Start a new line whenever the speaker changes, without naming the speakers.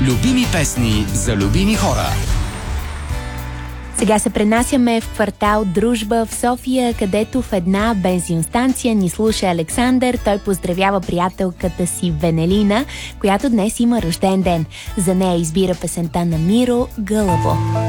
Любими песни за любими хора.
Сега се пренасяме в квартал Дружба в София, където в една бензиностанция ни слуша Александър. Той поздравява приятелката си Венелина, която днес има рожден ден. За нея избира песента на Миро "Гълъбо".